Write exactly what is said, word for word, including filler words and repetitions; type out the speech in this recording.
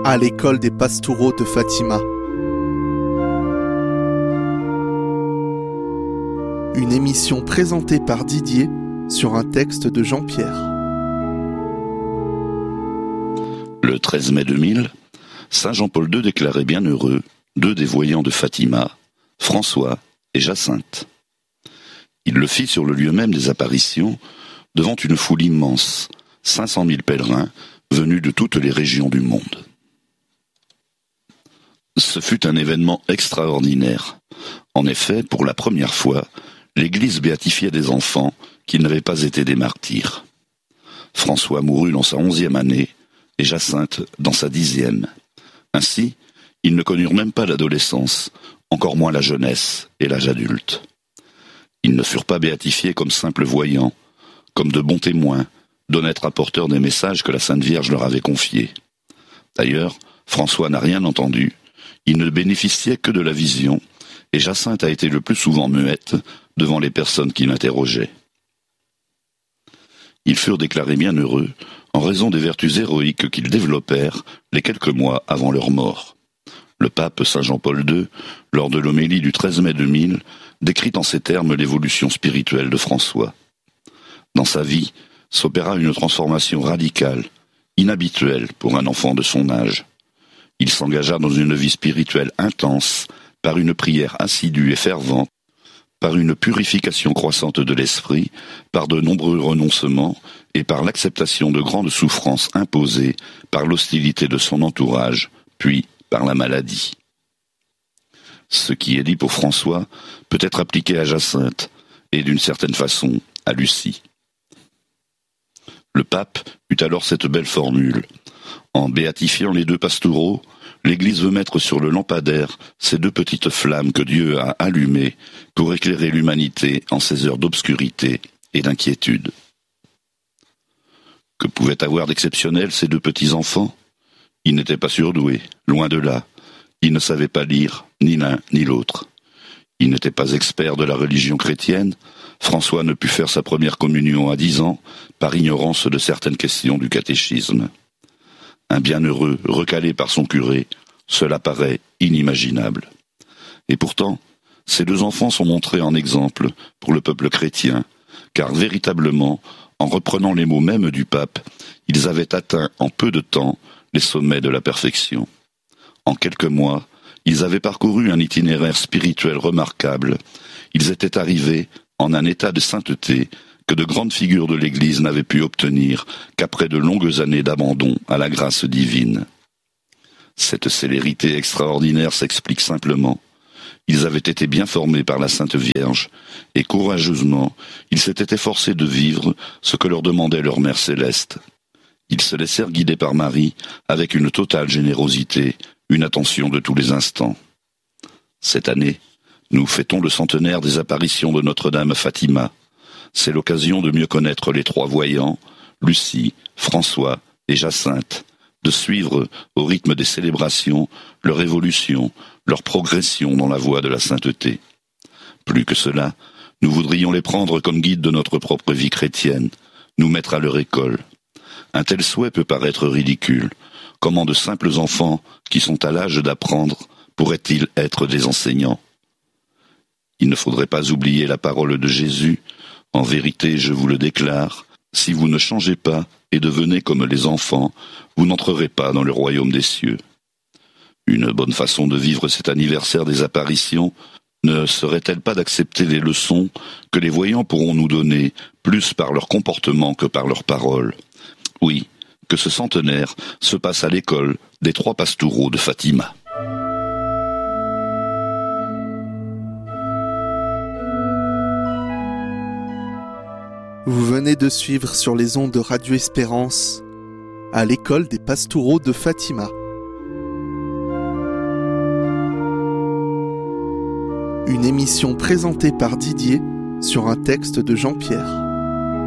à l'école des Pastoureaux de Fatima. Une émission présentée par Didier sur un texte de Jean-Pierre. Le treize mai deux mille, Saint Jean-Paul deux déclarait bienheureux deux des voyants de Fatima, François et Jacinthe. Il le fit sur le lieu même des apparitions, devant une foule immense, cinq cent mille pèlerins venus de toutes les régions du monde. Ce fut un événement extraordinaire. En effet, pour la première fois, l'Église béatifiait des enfants qui n'avaient pas été des martyrs. François mourut dans sa onzième année et Jacinthe dans sa dixième. Ainsi, ils ne connurent même pas l'adolescence, encore moins la jeunesse et l'âge adulte. Ils ne furent pas béatifiés comme simples voyants, comme de bons témoins, d'honnêtes rapporteurs des messages que la Sainte Vierge leur avait confiés. D'ailleurs, François n'a rien entendu, il ne bénéficiait que de la vision, et Jacinthe a été le plus souvent muette devant les personnes qui l'interrogeaient. Ils furent déclarés bienheureux en raison des vertus héroïques qu'ils développèrent les quelques mois avant leur mort. Le pape Saint Jean-Paul deux, lors de l'homélie du treize mai deux mille, décrit en ces termes l'évolution spirituelle de François. Dans sa vie, s'opéra une transformation radicale, inhabituelle pour un enfant de son âge. Il s'engagea dans une vie spirituelle intense, par une prière assidue et fervente, par une purification croissante de l'esprit, par de nombreux renoncements et par l'acceptation de grandes souffrances imposées par l'hostilité de son entourage, puis par la maladie. Ce qui est dit pour François peut être appliqué à Jacinthe et d'une certaine façon à Lucie. Le pape eut alors cette belle formule. En béatifiant les deux pastoureaux, l'Église veut mettre sur le lampadaire ces deux petites flammes que Dieu a allumées pour éclairer l'humanité en ces heures d'obscurité et d'inquiétude. Que pouvaient avoir d'exceptionnel ces deux petits enfants ? Ils n'étaient pas surdoués, loin de là. Ils ne savaient pas lire, ni l'un ni l'autre. Ils n'étaient pas experts de la religion chrétienne. François ne put faire sa première communion à dix ans par ignorance de certaines questions du catéchisme. Un bienheureux recalé par son curé, cela paraît inimaginable. Et pourtant, ces deux enfants sont montrés en exemple pour le peuple chrétien, car véritablement, en reprenant les mots mêmes du pape, ils avaient atteint en peu de temps les sommets de la perfection. En quelques mois, ils avaient parcouru un itinéraire spirituel remarquable. Ils étaient arrivés en un état de sainteté que de grandes figures de l'Église n'avaient pu obtenir qu'après de longues années d'abandon à la grâce divine. Cette célérité extraordinaire s'explique simplement. Ils avaient été bien formés par la Sainte Vierge, et courageusement, ils s'étaient efforcés de vivre ce que leur demandait leur Mère Céleste. Ils se laissèrent guider par Marie avec une totale générosité, une attention de tous les instants. Cette année, nous fêtons le centenaire des apparitions de Notre-Dame à Fatima. C'est l'occasion de mieux connaître les trois voyants, Lucie, François et Jacinthe, de suivre, au rythme des célébrations, leur évolution, leur progression dans la voie de la sainteté. Plus que cela, nous voudrions les prendre comme guides de notre propre vie chrétienne, nous mettre à leur école. Un tel souhait peut paraître ridicule. Comment de simples enfants, qui sont à l'âge d'apprendre, pourraient-ils être des enseignants ? Il ne faudrait pas oublier la parole de Jésus. En vérité, je vous le déclare, si vous ne changez pas et devenez comme les enfants, vous n'entrerez pas dans le royaume des cieux. Une bonne façon de vivre cet anniversaire des apparitions ne serait-elle pas d'accepter les leçons que les voyants pourront nous donner, plus par leur comportement que par leurs paroles ? Oui, que ce centenaire se passe à l'école des trois pastoureaux de Fatima. Vous venez de suivre sur les ondes de Radio Espérance à l'école des Pastoureaux de Fatima. Une émission présentée par Didier sur un texte de Jean-Pierre.